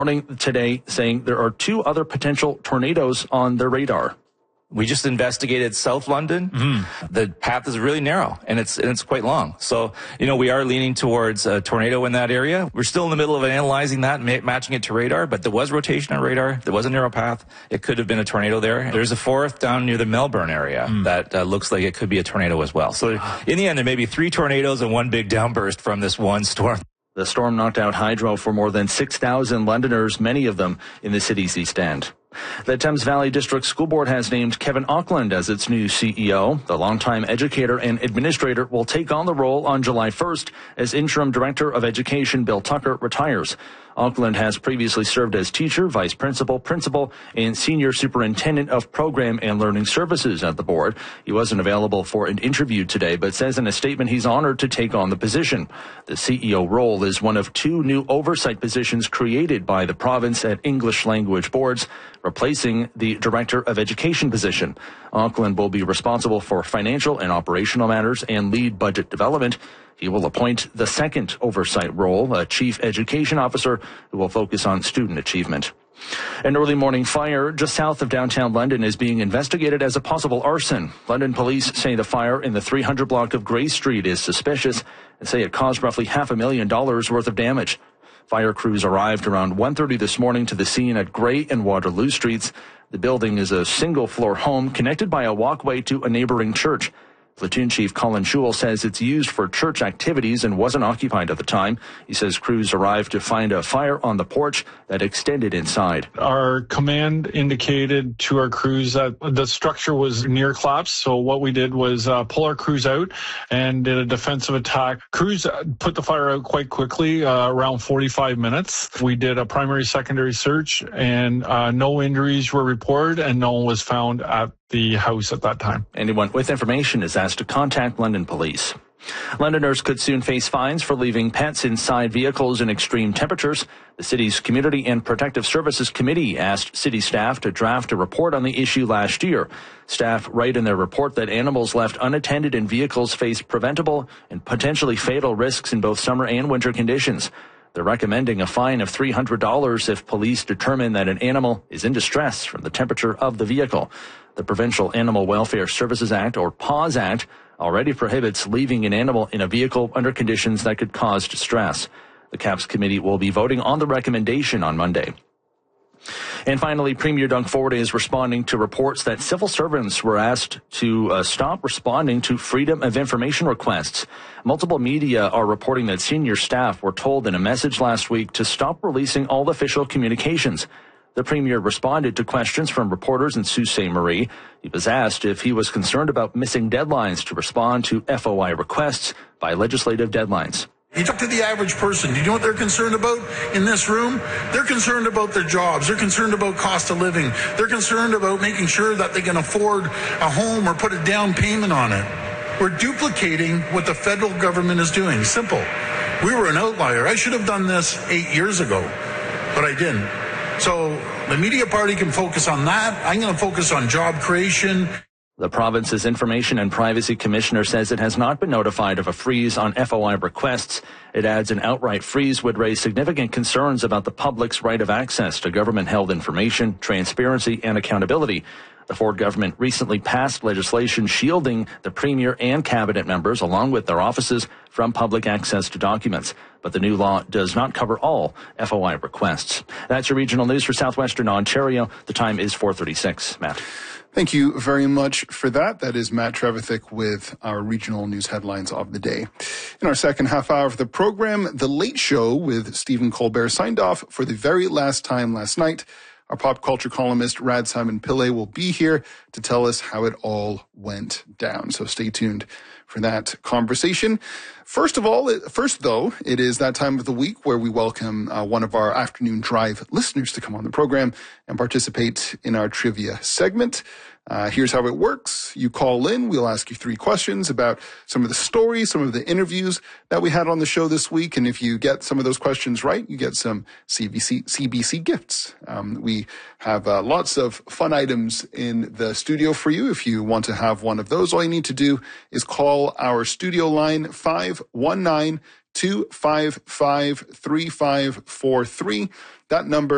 Morning today saying there are two other potential tornadoes on their radar. We just investigated South London. The path is really narrow and it's quite long. So, we are leaning towards a tornado in that area. We're still in the middle of analyzing that and matching it to radar, but there was rotation on radar. There was a narrow path. It could have been a tornado there. There's a fourth down near the Melbourne area that looks like it could be a tornado as well. So in the end, there may be three tornadoes and one big downburst from this one storm. The storm knocked out hydro for more than 6,000 Londoners, many of them in the city's East End. The Thames Valley District School Board has named Kevin Auckland as its new CEO. The longtime educator and administrator will take on the role on July 1st as interim director of education Bill Tucker retires. Auckland has previously served as teacher, vice principal, and senior superintendent of program and learning services at the board. He wasn't available for an interview today, but says in a statement he's honored to take on the position. The CEO role is one of two new oversight positions created by the province at English language boards, replacing the Director of Education position. Auckland will be responsible for financial and operational matters and lead budget development. He will appoint the second oversight role, a chief education officer who will focus on student achievement. An early morning fire just south of downtown London is being investigated as a possible arson. London police say the fire in the 300 block of Grey Street is suspicious and say it caused roughly $500,000 worth of damage. Fire crews arrived around 1:30 this morning to the scene at Grey and Waterloo Streets. The building is a single-floor home connected by a walkway to a neighboring church. Platoon Chief Colin Schewel says it's used for church activities and wasn't occupied at the time. He says crews arrived to find a fire on the porch that extended inside. Our command indicated to our crews that the structure was near collapse, so what we did was pull our crews out and did a defensive attack. Crews put the fire out quite quickly, around 45 minutes. We did a primary, secondary search, and no injuries were reported, and no one was found at the house at that time. Anyone with information is asked to contact London Police. Londoners could soon face fines for leaving pets inside vehicles in extreme temperatures. The city's Community and Protective Services Committee asked city staff to draft a report on the issue last year. Staff write in their report that animals left unattended in vehicles face preventable and potentially fatal risks in both summer and winter conditions. They're recommending a fine of $300 if police determine that an animal is in distress from the temperature of the vehicle. The Provincial Animal Welfare Services Act, or PAWS Act, already prohibits leaving an animal in a vehicle under conditions that could cause distress. The CAPS committee will be voting on the recommendation on Monday. And finally, Premier Doug Ford is responding to reports that civil servants were asked to stop responding to Freedom of Information requests. Multiple media are reporting that senior staff were told in a message last week to stop releasing all official communications. The Premier responded to questions from reporters in Sault Ste. Marie. He was asked if he was concerned about missing deadlines to respond to FOI requests by legislative deadlines. You talk to the average person. Do you know what they're concerned about in this room? They're concerned about their jobs. They're concerned about cost of living. They're concerned about making sure that they can afford a home or put a down payment on it. We're duplicating what the federal government is doing. Simple. We were an outlier. I should have done this 8 years ago, but I didn't. So the media party can focus on that. I'm going to focus on job creation. The province's Information and Privacy Commissioner says it has not been notified of a freeze on FOI requests. It adds an outright freeze would raise significant concerns about the public's right of access to government-held information, transparency, and accountability. The Ford government recently passed legislation shielding the Premier and cabinet members, along with their offices, from public access to documents. But the new law does not cover all FOI requests. That's your regional news for Southwestern Ontario. The time is 4:36. Matt. Thank you very much for that. That is Matt Trevithick with our regional news headlines of the day. In our second half hour of the program, The Late Show with Stephen Colbert signed off for the very last time last night. Our pop culture columnist, Rad Simon Pillay, will be here to tell us how it all went down. So stay tuned for that conversation. First, though, it is that time of the week where we welcome one of our afternoon drive listeners to come on the program and participate in our trivia segment. Here's how it works. You call in. We'll ask you 3 questions about some of the stories, some of the interviews that we had on the show this week. And if you get some of those questions right, you get some CBC gifts. We have lots of fun items in the studio for you. If you want to have one of those, all you need to do is call our studio line 519-255-3543. That number